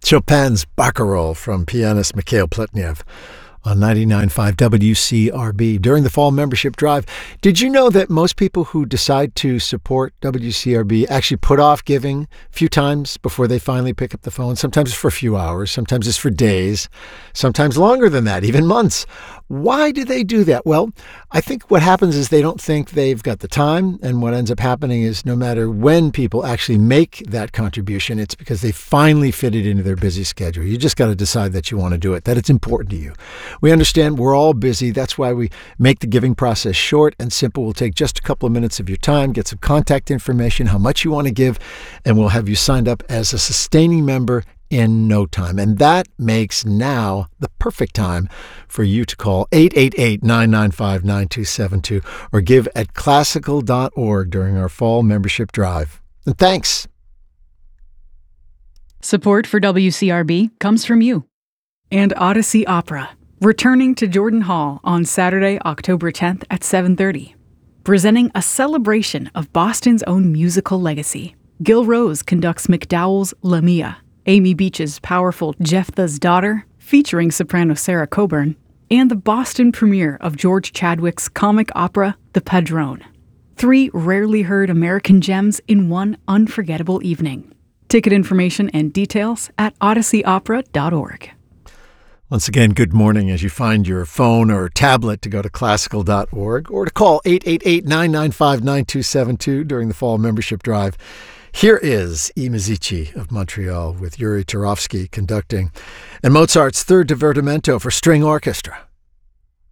Chopin's Barcarolle from pianist Mikhail Pletnev on 99.5 WCRB during the fall membership drive. Did you know that most people who decide to support WCRB actually put off giving a few times before they finally pick up the phone? Sometimes it's for a few hours, sometimes it's for days, sometimes longer than that, even months. Why do they do that? Well, I think what happens is they don't think they've got the time, and what ends up happening is no matter when people actually make that contribution, it's because they finally fit it into their busy schedule. You just got to decide that you want to do it, that it's important to you. We understand we're all busy. That's why we make the giving process short and simple. We'll take just a couple of minutes of your time, get some contact information, how much you want to give, and we'll have you signed up as a sustaining member in no time. And that makes now the perfect time for you to call 888-995-9272 or give at classical.org during our fall membership drive. And thanks. Support for WCRB comes from you. And Odyssey Opera, returning to Jordan Hall on Saturday, October 10th at 7:30. Presenting a celebration of Boston's own musical legacy. Gil Rose conducts MacDowell's Lamia, Amy Beach's powerful Jephthah's Daughter, featuring soprano Sarah Coburn, and the Boston premiere of George Chadwick's comic opera, The Padrone. 3 rarely heard American gems in one unforgettable evening. Ticket information and details at odysseyopera.org. Once again, good morning as you find your phone or tablet to go to classical.org or to call 888-995-9272 during the fall membership drive. Here is I Musici of Montreal with Yuri Turovsky conducting, and Mozart's Third Divertimento for string orchestra.